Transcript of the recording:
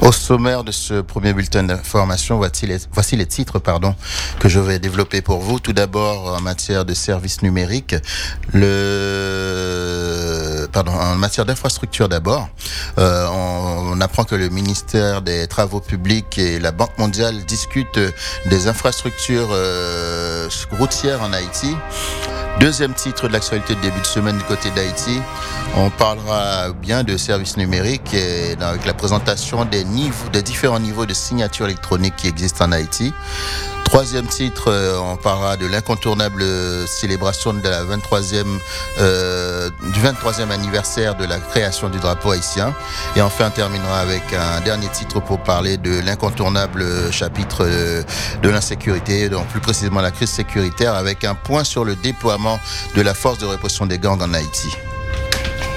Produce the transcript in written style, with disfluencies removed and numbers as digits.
Au sommaire de ce premier bulletin d'information, voici les titres que je vais développer pour vous. Tout d'abord, en matière de services numériques, en matière d'infrastructure d'abord, on apprend que le ministère des Travaux publics et la Banque mondiale discutent des infrastructures routières en Haïti. Deuxième titre de l'actualité de début de semaine du côté d'Haïti, on parlera bien de services numériques et avec la présentation des différents niveaux de signature électronique qui existent en Haïti. Troisième titre, on parlera de l'incontournable célébration de la 23e anniversaire de la création du drapeau haïtien. Et enfin, on terminera avec un dernier titre pour parler de l'incontournable chapitre de l'insécurité, donc plus précisément la crise sécuritaire, avec un point sur le déploiement de la force de répression des gangs en Haïti.